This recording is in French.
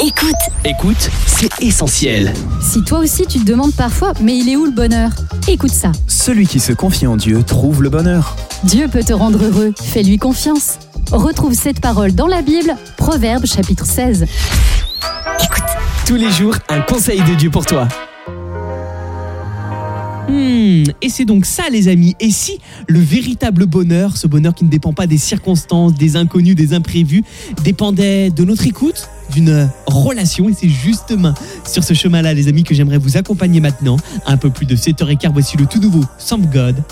Écoute, c'est essentiel. Si toi aussi tu te demandes parfois, mais il est où le bonheur ? Écoute ça. Celui qui se confie en Dieu trouve le bonheur. Dieu peut te rendre heureux, fais-lui confiance. Retrouve cette parole dans la Bible, Proverbes chapitre 16. Tous les jours, un conseil de Dieu pour toi. Et c'est donc ça les amis, et si le véritable bonheur, ce bonheur qui ne dépend pas des circonstances, des inconnus, des imprévus, dépendait de notre écoute, d'une relation, et c'est justement sur ce chemin-là les amis que j'aimerais vous accompagner maintenant. Un peu plus de 7h15, voici le tout nouveau Some God